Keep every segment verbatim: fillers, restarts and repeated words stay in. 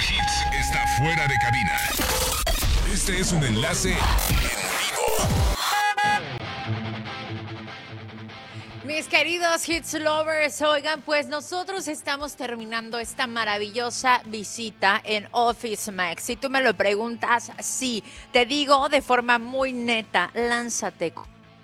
Hits está fuera de cabina. Este es un enlace en vivo. Mis queridos Hits Lovers, oigan, pues nosotros estamos terminando esta maravillosa visita en Office Max. Si tú me lo preguntas, sí, te digo de forma muy neta, lánzate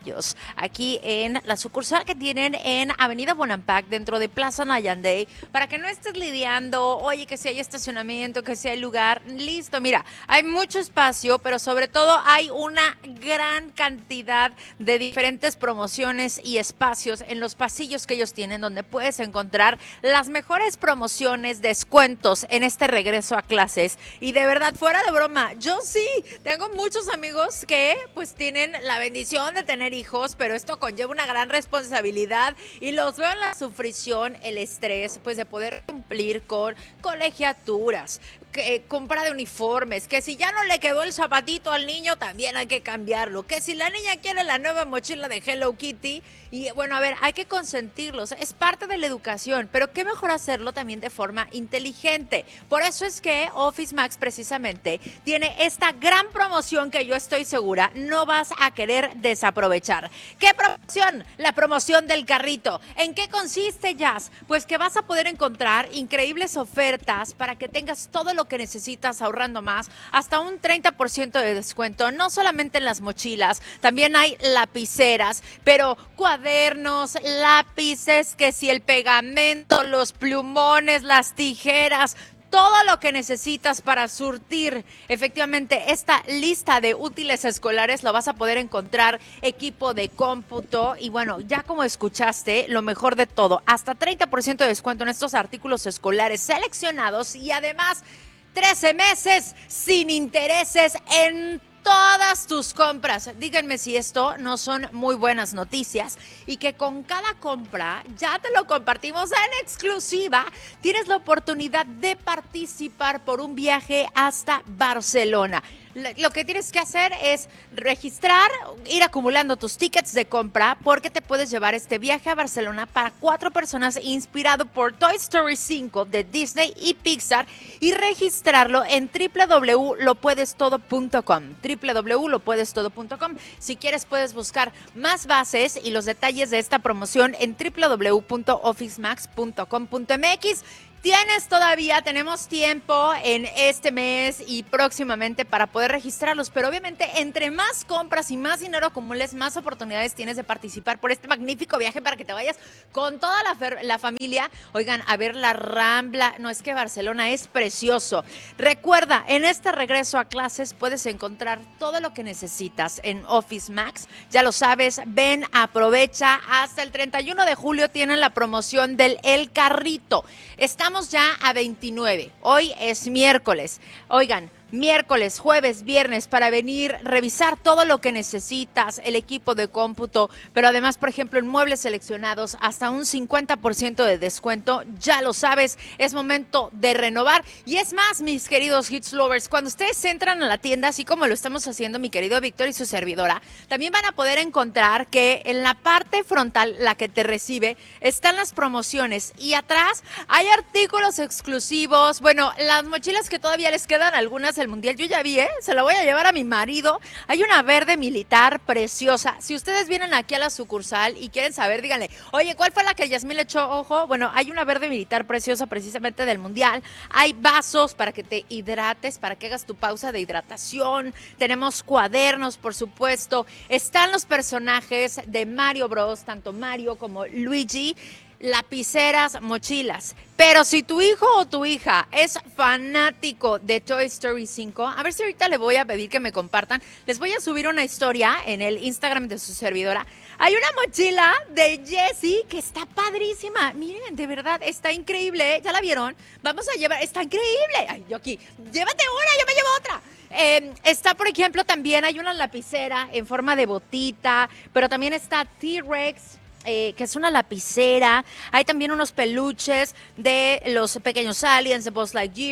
aquí en la sucursal que tienen en Avenida Bonampak, dentro de Plaza Nayandey, para que no estés lidiando, oye, que si hay estacionamiento, que si hay lugar, listo, mira, hay mucho espacio, pero sobre todo hay una gran cantidad de diferentes promociones y espacios en los pasillos que ellos tienen, donde puedes encontrar las mejores promociones, descuentos en este regreso a clases. Y de verdad, fuera de broma, yo sí, tengo muchos amigos que pues tienen la bendición de tener hijos, pero esto conlleva una gran responsabilidad y los veo en la sufrición, el estrés, pues de poder cumplir con colegiaturas, que, eh, compra de uniformes, que si ya no le quedó el zapatito al niño, también hay que cambiarlo, que si la niña quiere la nueva mochila de Hello Kitty, y bueno, a ver, hay que consentirlos, es parte de la educación, pero qué mejor hacerlo también de forma inteligente. Por eso es que Office Max precisamente tiene esta gran promoción que yo estoy segura no vas a querer desaprovechar. ¿Qué promoción? La promoción del carrito. ¿En qué consiste, Jazz? Pues que vas a poder encontrar increíbles ofertas para que tengas todo lo que necesitas ahorrando más, hasta un treinta por ciento de descuento, no solamente en las mochilas, también hay lapiceras, pero cuadernos, lápices, que si el pegamento, los plumones, las tijeras, todo lo que necesitas para surtir efectivamente esta lista de útiles escolares lo vas a poder encontrar, equipo de cómputo y bueno, ya como escuchaste, lo mejor de todo, hasta treinta por ciento de descuento en estos artículos escolares seleccionados y además trece meses sin intereses en todas tus compras. Díganme si esto no son muy buenas noticias y que con cada compra, ya te lo compartimos en exclusiva, tienes la oportunidad de participar por un viaje hasta Barcelona. Lo que tienes que hacer es registrar, ir acumulando tus tickets de compra porque te puedes llevar este viaje a Barcelona para cuatro personas inspirado por Toy Story cinco de Disney y Pixar y registrarlo en doble u doble u doble u punto lo puedes todo punto com. doble u doble u doble u punto lo puedes todo punto com. Si quieres puedes buscar más bases y los detalles de esta promoción en doble u doble u doble u punto office max punto com punto m x. Tienes todavía, tenemos tiempo en este mes y próximamente para poder registrarlos, pero obviamente entre más compras y más dinero acumules, más oportunidades tienes de participar por este magnífico viaje para que te vayas con toda la, fer- la familia, oigan, a ver la Rambla. No, es que Barcelona es precioso. Recuerda, en este regreso a clases puedes encontrar todo lo que necesitas en Office Max, ya lo sabes, ven, aprovecha, hasta el treinta y uno de julio tienen la promoción del El Carrito. Estamos ya a veintinueve, hoy es miércoles, oigan, miércoles, jueves, viernes para venir, revisar todo lo que necesitas, el equipo de cómputo, pero además, por ejemplo, en muebles seleccionados, hasta un cincuenta por ciento de descuento, ya lo sabes, es momento de renovar. Y es más, mis queridos Hits Lovers, cuando ustedes entran a la tienda, así como lo estamos haciendo mi querido Víctor y su servidora, también van a poder encontrar que en la parte frontal, la que te recibe, están las promociones y atrás hay artículos exclusivos, bueno, las mochilas que todavía les quedan algunas el mundial, yo ya vi, ¿eh? Se la voy a llevar a mi marido. Hay una verde militar preciosa. Si ustedes vienen aquí a la sucursal y quieren saber, díganle, oye, ¿cuál fue la que Yasmín le echó ojo? Bueno, hay una verde militar preciosa precisamente del mundial. Hay vasos para que te hidrates, para que hagas tu pausa de hidratación. Tenemos cuadernos, por supuesto. Están los personajes de Mario Bros, tanto Mario como Luigi, lapiceras, mochilas. Pero si tu hijo o tu hija es fanático de Toy Story cinco, a ver si ahorita le voy a pedir que me compartan. Les voy a subir una historia en el Instagram de su servidora. Hay una mochila de Jessie que está padrísima. Miren, de verdad, está increíble, ¿eh? ¿Ya la vieron? Vamos a llevar, está increíble. Ay, yo aquí, llévate una, yo me llevo otra. Eh, está, por ejemplo, también hay una lapicera en forma de botita, pero también está T-Rex, Eh, que es una lapicera. Hay también unos peluches de los pequeños aliens de Buzz Lightyear,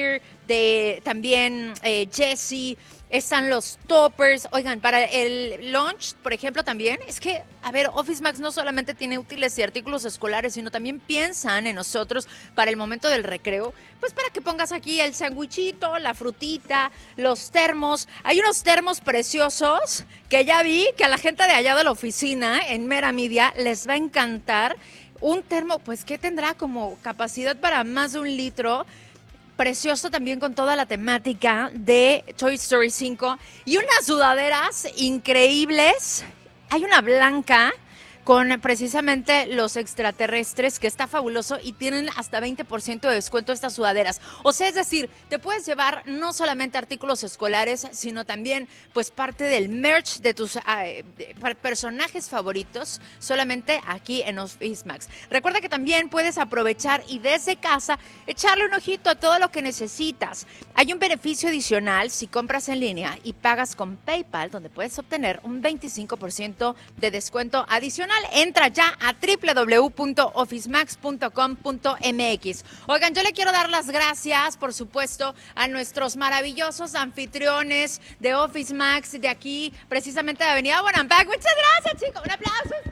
de también eh, Jessie, están los toppers. Oigan, para el lunch, por ejemplo, también, es que, a ver, Office Max no solamente tiene útiles y artículos escolares, sino también piensan en nosotros para el momento del recreo, pues para que pongas aquí el sandwichito, la frutita, los termos. Hay unos termos preciosos que ya vi que a la gente de allá de la oficina, en Mera Media, les va a encantar. Un termo, pues, que tendrá como capacidad para más de un litro. Precioso también con toda la temática de Toy Story cinco. Y unas sudaderas increíbles. Hay una blanca con precisamente los extraterrestres, que está fabuloso, y tienen hasta veinte por ciento de descuento estas sudaderas. O sea, es decir, te puedes llevar no solamente artículos escolares, sino también pues parte del merch de tus eh, de, personajes favoritos, solamente aquí en Office Max. Recuerda que también puedes aprovechar y desde casa echarle un ojito a todo lo que necesitas. Hay un beneficio adicional si compras en línea y pagas con PayPal, donde puedes obtener un veinticinco por ciento de descuento adicional. Entra ya a doble u doble u doble u punto office max punto com punto m x. Oigan, yo le quiero dar las gracias, por supuesto, a nuestros maravillosos anfitriones de Office Max de aquí, precisamente de Avenida Bonampak. Muchas gracias, chicos. Un aplauso a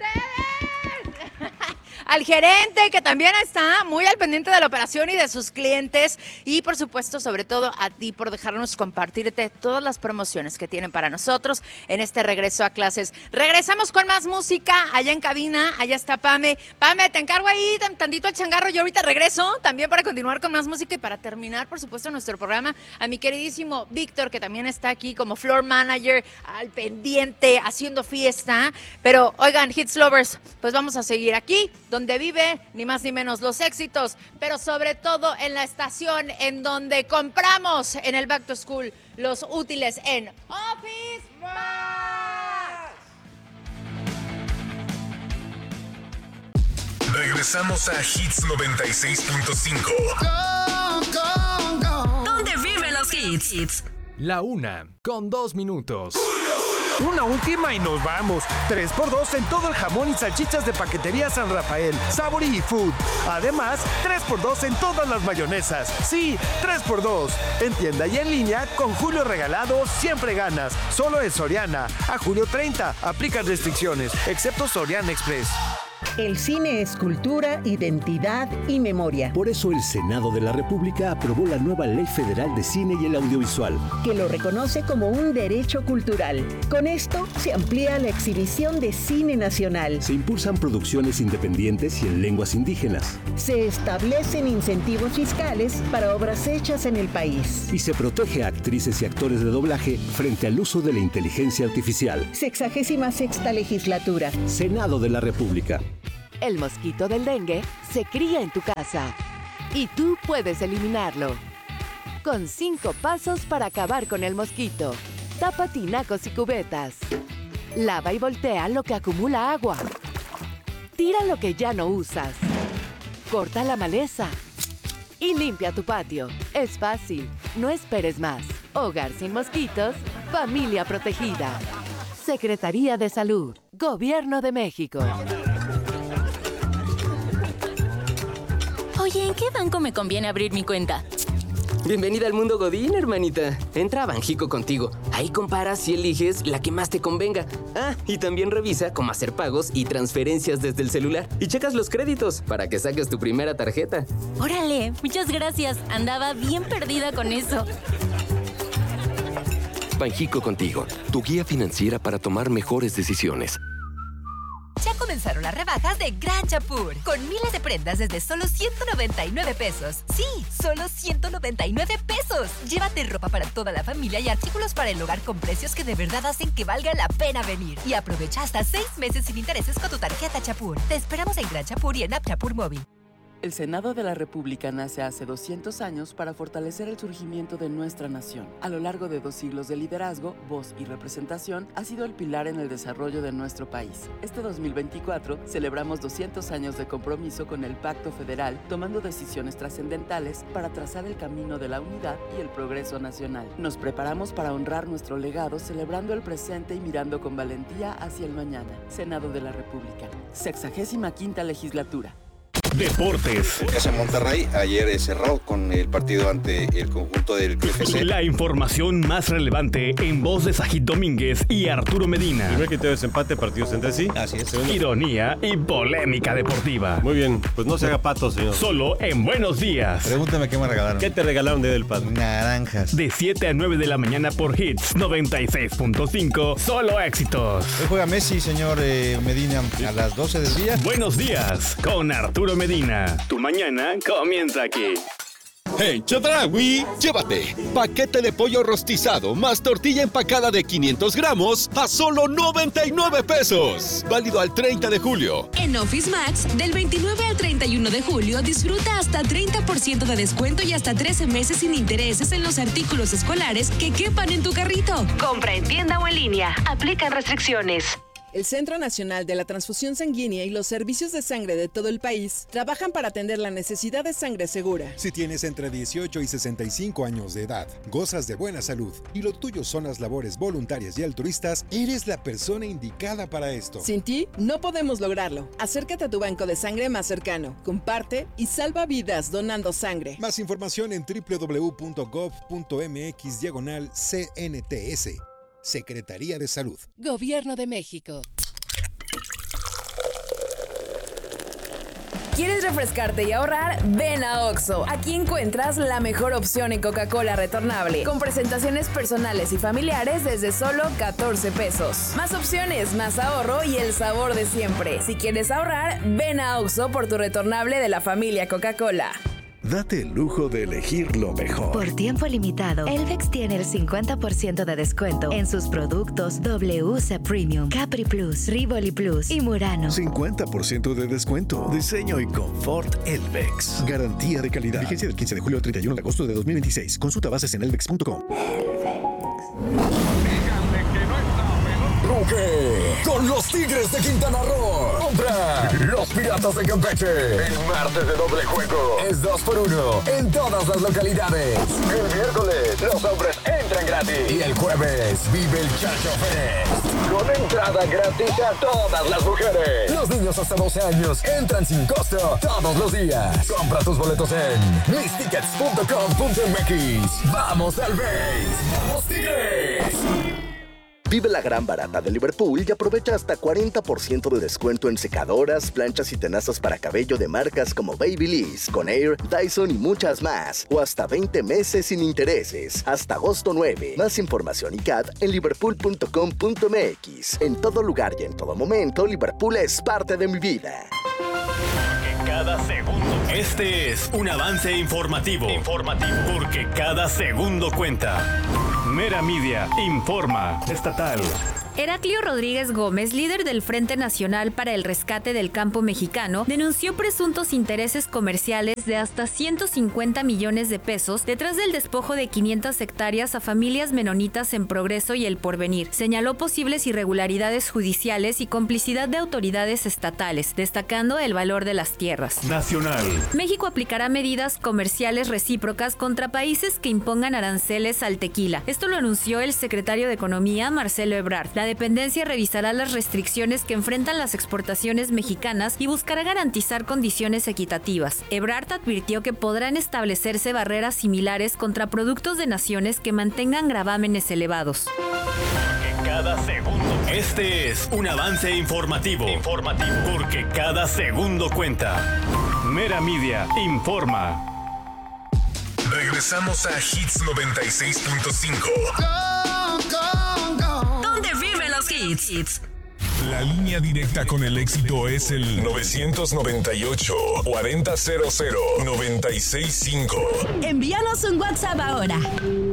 ustedes. Al gerente, que también está muy al pendiente de la operación y de sus clientes. Y, por supuesto, sobre todo a ti por dejarnos compartirte todas las promociones que tienen para nosotros en este regreso a clases. Regresamos con más música allá en cabina. Allá está Pame. Pame, te encargo ahí tantito el changarro. Yo ahorita regreso también para continuar con más música y para terminar, por supuesto, nuestro programa. A mi queridísimo Víctor, que también está aquí como floor manager, al pendiente, haciendo fiesta. Pero, oigan, Hits Lovers, pues vamos a seguir aquí, donde vive ni más ni menos los éxitos, pero sobre todo en la estación en donde compramos en el Back to School los útiles en Office Max. Regresamos a Hits noventa y seis punto cinco. ¿Dónde viven los hits? La una, con dos minutos. Una última y nos vamos. tres por dos en todo el jamón y salchichas de Paquetería San Rafael, Sabor y Food. Además, tres por dos en todas las mayonesas. Sí, tres por dos. En tienda y en línea, con Julio Regalado, siempre ganas. Solo en Soriana. A julio treinta. Aplican restricciones, excepto Soriana Express. El cine es cultura, identidad y memoria. Por eso el Senado de la República aprobó la nueva Ley Federal de Cine y el Audiovisual, que lo reconoce como un derecho cultural. Con esto se amplía la exhibición de cine nacional. Se impulsan producciones independientes y en lenguas indígenas. Se establecen incentivos fiscales para obras hechas en el país. Y se protege a actrices y actores de doblaje frente al uso de la inteligencia artificial. Sexagésima sexta legislatura. Senado de la República. El mosquito del dengue se cría en tu casa y tú puedes eliminarlo. Con cinco pasos para acabar con el mosquito. Tapa tinacos y cubetas. Lava y voltea lo que acumula agua. Tira lo que ya no usas. Corta la maleza. Y limpia tu patio. Es fácil, no esperes más. Hogar sin mosquitos, familia protegida. Secretaría de Salud, Gobierno de México. Oye, ¿en qué banco me conviene abrir mi cuenta? Bienvenida al mundo Godín, hermanita. Entra a Banjico Contigo. Ahí comparas y eliges la que más te convenga. Ah, y también revisa cómo hacer pagos y transferencias desde el celular. Y checas los créditos para que saques tu primera tarjeta. Órale, muchas gracias. Andaba bien perdida con eso. Banjico Contigo, tu guía financiera para tomar mejores decisiones. Ya comenzaron las rebajas de Gran Chapur, con miles de prendas desde solo ciento noventa y nueve pesos. Sí, solo ciento noventa y nueve pesos. Llévate ropa para toda la familia y artículos para el hogar con precios que de verdad hacen que valga la pena venir. Y aprovecha hasta seis meses sin intereses con tu tarjeta Chapur. Te esperamos en Gran Chapur y en App Chapur Móvil. El Senado de la República nace hace doscientos años para fortalecer el surgimiento de nuestra nación. A lo largo de dos siglos de liderazgo, voz y representación, ha sido el pilar en el desarrollo de nuestro país. Este dos mil veinticuatro celebramos doscientos años de compromiso con el Pacto Federal, tomando decisiones trascendentales para trazar el camino de la unidad y el progreso nacional. Nos preparamos para honrar nuestro legado, celebrando el presente y mirando con valentía hacia el mañana. Senado de la República, sexagésima quinta legislatura. deportes. En Monterrey ayer cerró con el partido ante el conjunto del F C. La información más relevante en voz de Sajid Domínguez y Arturo Medina. Primer criterio de desempate, partidos entre sí. Así es. Ironía y polémica deportiva. Muy bien, pues no se haga pato, señor. Solo en Buenos Días. Pregúntame qué me regalaron. ¿Qué te regalaron de del Pato? Naranjas. De siete a nueve de la mañana por Hits noventa y seis punto cinco. Solo éxitos. Hoy juega Messi, señor eh, Medina, a las doce del día. Buenos Días con Arturo Medina. Tu mañana comienza aquí. En Chedraui, llévate paquete de pollo rostizado más tortilla empacada de quinientos gramos a solo noventa y nueve pesos. Válido al treinta de julio. En Office Max, del veintinueve al treinta y uno de julio, disfruta hasta treinta por ciento de descuento y hasta trece meses sin intereses en los artículos escolares que quepan en tu carrito. Compra en tienda o en línea. Aplican restricciones. El Centro Nacional de la Transfusión Sanguínea y los servicios de sangre de todo el país trabajan para atender la necesidad de sangre segura. Si tienes entre dieciocho y sesenta y cinco años de edad, gozas de buena salud y lo tuyo son las labores voluntarias y altruistas, eres la persona indicada para esto. Sin ti, no podemos lograrlo. Acércate a tu banco de sangre más cercano, comparte y salva vidas donando sangre. Más información en doble u doble u doble u punto gov punto mx diagonal C N T S. Secretaría de Salud. Gobierno de México. ¿Quieres refrescarte y ahorrar? Ven a Oxxo. Aquí encuentras la mejor opción en Coca-Cola retornable, con presentaciones personales y familiares desde solo catorce pesos. Más opciones, más ahorro y el sabor de siempre. Si quieres ahorrar, ven a Oxxo por tu retornable de la familia Coca-Cola. Date el lujo de elegir lo mejor. Por tiempo limitado, Elvex tiene el cincuenta por ciento de descuento en sus productos W C Premium, Capri Plus, Rivoli Plus y Murano. cincuenta por ciento de descuento. Diseño y confort Elvex. Garantía de calidad. Vigencia del quince de julio al treinta y uno de agosto de dos mil veintiséis. Consulta bases en elvex punto com. Ruge con los Tigres de Quintana Roo contra los Piratas de Campeche. El martes de doble juego es dos por uno en todas las localidades. El miércoles los hombres entran gratis y el jueves vive el Chacho Fest con entrada gratis a todas las mujeres. Los niños hasta doce años entran sin costo todos los días. Compra tus boletos en mis tickets punto com punto m x. ¡Vamos al Base! ¡Vamos Tigres! Vive la gran barata de Liverpool y aprovecha hasta cuarenta por ciento de descuento en secadoras, planchas y tenazas para cabello de marcas como Babyliss, Conair, Dyson y muchas más. O hasta veinte meses sin intereses. Hasta agosto nueve. Más información y C A D en liverpool punto com punto m x. En todo lugar y en todo momento, Liverpool es parte de mi vida. Cada segundo. Este es un avance informativo. Informativo. Porque cada segundo cuenta. Mera Media informa. Estatal. Heraclio Rodríguez Gómez, líder del Frente Nacional para el Rescate del Campo Mexicano, denunció presuntos intereses comerciales de hasta ciento cincuenta millones de pesos detrás del despojo de quinientas hectáreas a familias menonitas en Progreso y El Porvenir. Señaló posibles irregularidades judiciales y complicidad de autoridades estatales, destacando el valor de las tierras. Nacional. México aplicará medidas comerciales recíprocas contra países que impongan aranceles al tequila. Esto lo anunció el secretario de Economía, Marcelo Ebrard. La dependencia revisará las restricciones que enfrentan las exportaciones mexicanas y buscará garantizar condiciones equitativas. Ebrard advirtió que podrán establecerse barreras similares contra productos de naciones que mantengan gravámenes elevados. Cada segundo. Este es un avance informativo. Informativo. Porque cada segundo cuenta. Mera Media informa. Regresamos a Hits noventa y seis punto cinco. ¿Dónde viven los hits? La línea directa con el éxito es el nueve noventa y ocho, cuarenta cero cero, noventa y seis cinco. Envíanos un WhatsApp ahora.